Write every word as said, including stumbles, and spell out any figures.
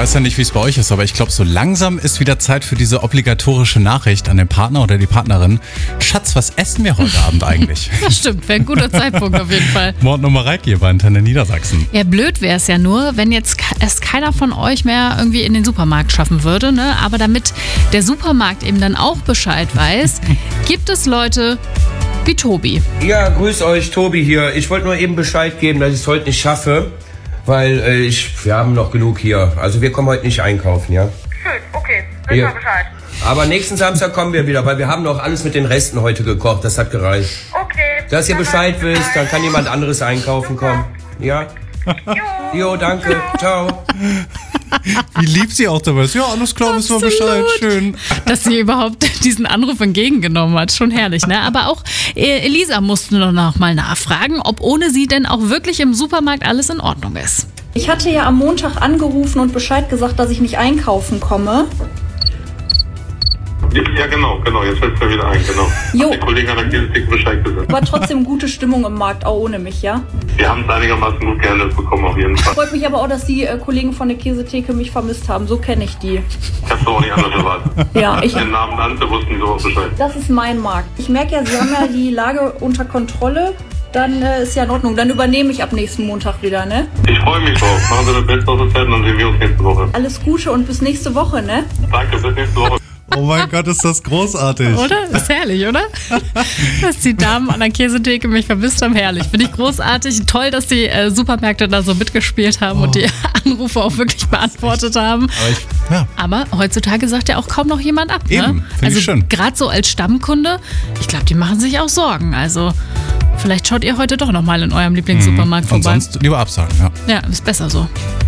weiß ja nicht, wie es bei euch ist, aber ich glaube, so langsam ist wieder Zeit für diese obligatorische Nachricht an den Partner oder die Partnerin. Schatz, was essen wir heute Abend eigentlich? Das stimmt, wäre ein guter Zeitpunkt auf jeden Fall. Mord und Mareike hier bei Antenne Niedersachsen. Ja, blöd wäre es ja nur, wenn jetzt es keiner von euch mehr irgendwie in den Supermarkt schaffen würde, ne? Aber damit der Supermarkt eben dann auch Bescheid weiß, gibt es Leute wie Tobi. Ja, grüß euch, Tobi hier. Ich wollte nur eben Bescheid geben, dass ich es heute nicht schaffe, weil äh, ich, wir haben noch genug hier. Also wir kommen heute nicht einkaufen, ja? Schön, okay, wissen Ja. wir Bescheid. Aber nächsten Samstag kommen wir wieder, weil wir haben noch alles mit den Resten heute gekocht. Das hat gereicht. Okay. Dass ihr dann Bescheid weiß ich wisst, dann kann jemand anderes einkaufen kommen. Ja? Jo. Jo, danke. Ciao. Wie lieb sie auch dabei ist. Ja, alles klar, wissen wir Bescheid. Schön. Dass sie überhaupt diesen Anruf entgegengenommen hat. Schon herrlich, ne? Aber auch äh, Elisa musste noch mal nachfragen, ob ohne sie denn auch wirklich im Supermarkt alles in Ordnung ist. Ich hatte ja am Montag angerufen und Bescheid gesagt, dass ich nicht einkaufen komme. Ja, genau, genau. Jetzt fällt es mir wieder ein, genau. Jo. Die Kollegen an der Kiesethek Bescheid gesagt. War trotzdem gute Stimmung im Markt, auch ohne mich, ja? Wir haben es einigermaßen gut gehandelt bekommen, auf jeden Fall. Freut mich aber auch, dass die äh, Kollegen von der Käsetheke mich vermisst haben. So kenne ich die. Ich hab's doch auch nicht anders erwartet. Ja, ich, Den Namen nannte, wussten die so auch Bescheid. das ist mein Markt. Ich merke ja, Sie haben ja die Lage unter Kontrolle. Dann äh, ist ja in Ordnung. Dann übernehme ich ab nächsten Montag wieder, ne? Ich freue mich drauf. Machen Sie das Beste aus der Zeit und dann sehen wir uns nächste Woche. Alles Gute und bis nächste Woche, ne? Danke, bis nächste Woche. Oh mein Gott, ist das großartig. Oder? Ist herrlich, oder? Dass die Damen an der Käsetheke mich vermisst haben, herrlich. Finde ich großartig. Toll, dass die äh, Supermärkte da so mitgespielt haben und die Anrufe auch wirklich beantwortet haben. Aber, ich, ja. Aber heutzutage sagt ja auch kaum noch jemand ab. Eben, Ne? find ich Also schön. gerade so als Stammkunde, ich glaube, die machen sich auch Sorgen. Also vielleicht schaut ihr heute doch noch mal in eurem Lieblingssupermarkt Und vorbei. sonst lieber absagen, ja. Ja, ist besser so.